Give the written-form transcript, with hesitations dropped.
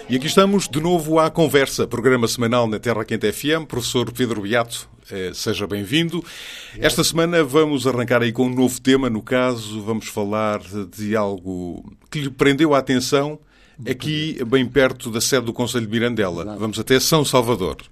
E aqui estamos de novo à conversa, programa semanal na Terra Quente FM. Professor Pedro Beato, seja bem-vindo. Esta semana vamos arrancar aí com um novo tema. No caso, vamos falar de algo que lhe prendeu a atenção aqui bem perto da sede do Conselho de Mirandela. Vamos até São Salvador.